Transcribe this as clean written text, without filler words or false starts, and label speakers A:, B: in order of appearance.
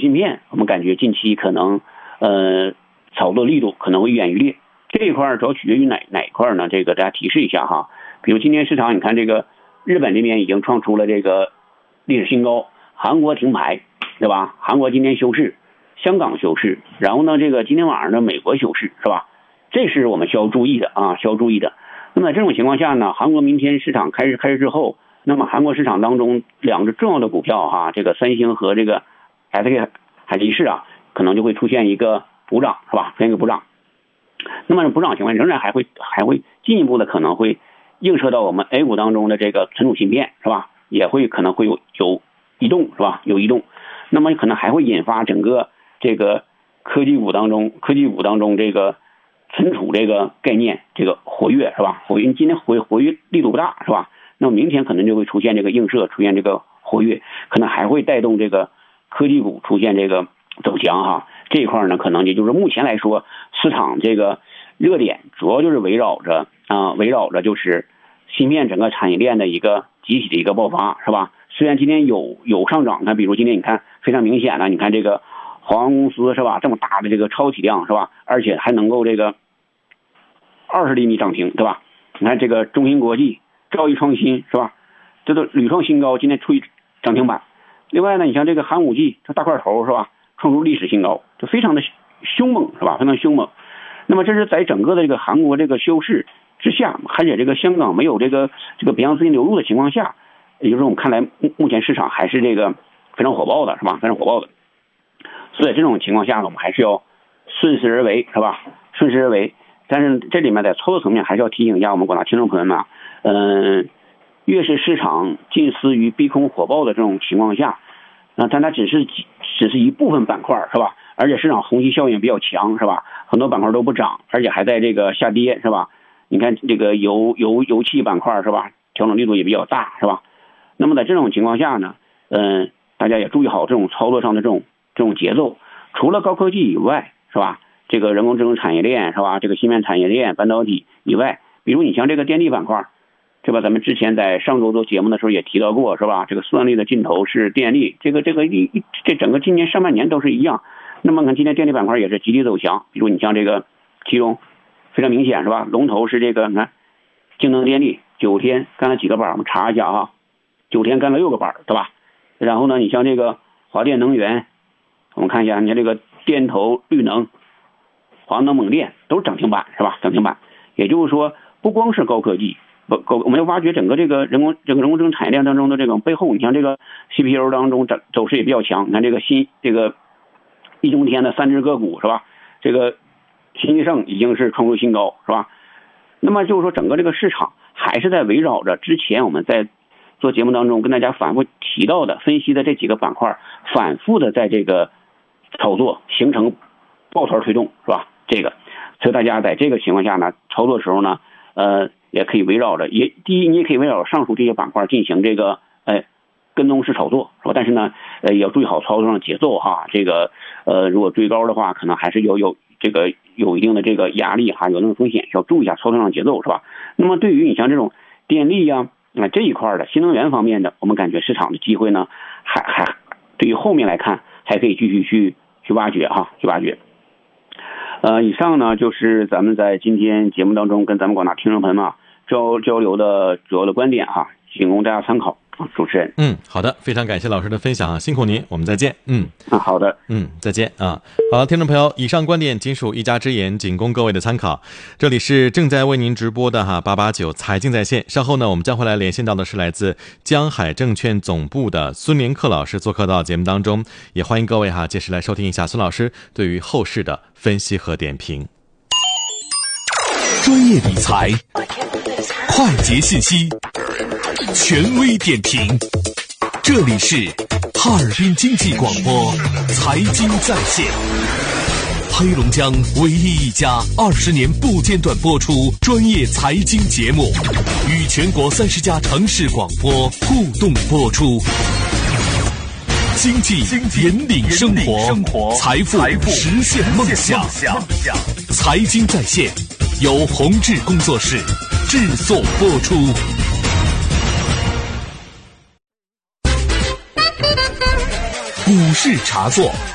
A: 芯片，我们感觉近期可能炒作力度可能会愈演愈烈。这一块主要取决于哪一块呢？这个大家提示一下哈。比如今天市场，你看这个日本这边已经创出了这个历史新高，韩国停牌，对吧？韩国今天休市，香港休市，然后呢，这个今天晚上呢，美国休市，是吧？这是我们需要注意的啊，需要注意的。那么在这种情况下呢，韩国明天市场开市之后，那么韩国市场当中两只重要的股票哈，这个三星和这个 SK 海力士啊，可能就会出现一个补涨，是吧？出现一个补涨。那么补涨情况仍然还会进一步的可能会映射到我们 A 股当中的这个存储芯片，是吧？也会可能会有移动，是吧？有移动，那么可能还会引发整个这个科技股当中这个存储这个概念这个活跃，是吧？活跃今天活跃力度不大，是吧？那么明天可能就会出现这个映射，出现这个活跃，可能还会带动这个科技股出现这个走强哈。这一块呢，可能也就是目前来说，市场这个热点主要就是围绕着就是芯片整个产业链的一个集体的一个爆发，是吧？虽然今天有上涨，那比如今天你看非常明显的，你看这个华航公司，是吧？这么大的这个超体量，是吧？而且还能够这个20厘米涨停，对吧？你看这个中芯国际、兆易创新，是吧？这都屡创新高，今天出涨停板。另外呢，你像这个寒武纪，这大块头，是吧？创出历史新高，就非常的凶猛，是吧？非常凶猛。那么这是在整个的这个韩国这个休市之下，而且这个香港没有这个北向资金流入的情况下，也就是我们看来目前市场还是这个非常火爆的，是吧？非常火爆的。所以这种情况下呢，我们还是要顺势而为，是吧？顺势而为。但是这里面在操作层面还是要提醒一下我们广大听众朋友们啊，越是市场近似于逼空火爆的这种情况下，但它只是一部分板块，是吧？而且市场虹吸效应比较强，是吧？很多板块都不涨，而且还在这个下跌，是吧？你看这个油气板块，是吧？调整力度也比较大，是吧？那么在这种情况下呢，大家也注意好这种操作上的这种节奏。除了高科技以外，是吧？这个人工智能产业链，是吧？这个芯片产业链、半导体以外，比如你像这个电力板块，对吧？咱们之前在上周做节目的时候也提到过，是吧？这个算力的尽头是电力，这整个今年上半年都是一样。那么看今天电力板块也是集体走强，比如你像这个其中非常明显，是吧？龙头是这个，你看京能电力9天干了几个板，我们查一下哈，9天干了6个板，对吧？然后呢，你像这个华电能源，我们看一下，你看这个电投、绿能、华能猛电都是涨停板，是吧？涨停板。也就是说，不光是高科技，我们要挖掘整个这个人工智能产业链当中的这种背后，你像这个 CPU 当中走势也比较强。你看这个易中天的3只个股，是吧？这个新胜已经是创出新高，是吧？那么就是说，整个这个市场还是在围绕着之前我们在做节目当中跟大家反复提到的分析的这几个板块，反复的在这个操作，形成抱团推动，是吧？所以大家在这个情况下呢，操作的时候呢，也可以围绕着第一，你也可以围绕上述这些板块进行这个跟踪式炒作，是吧？但是呢，也要注意好操作上的节奏哈。如果追高的话，可能还是有一定的这个压力哈，有那种风险，需要注意一下操作上的节奏，是吧？那么对于你像这种电力呀，这一块的新能源方面的，我们感觉市场的机会呢，还对于后面来看，还可以继续去挖掘哈，去挖掘。以上呢就是咱们在今天节目当中跟咱们广大听众朋友们交流的主要的观点哈，仅供大家参考。主持人，
B: 好的，非常感谢老师的分享啊，辛苦您，我们再见。
A: 好的，
B: 再见啊。好了，听众朋友，以上观点仅属一家之言，仅供各位的参考。这里是正在为您直播的889财经在线。稍后呢，我们将会来连线到的是来自江海证券总部的孙连克老师做客到节目当中，也欢迎各位届时来收听一下孙老师对于后市的分析和点评。
C: 专业理财，快捷信息，权威点评，这里是哈尔滨经济广播财经在线，黑龙江唯一一家20年不间断播出专业财经节目，与全国30家城市广播互动播出，经济引领生活，财富实现梦想。财经在线由宏志工作室制作播出。股市茶座，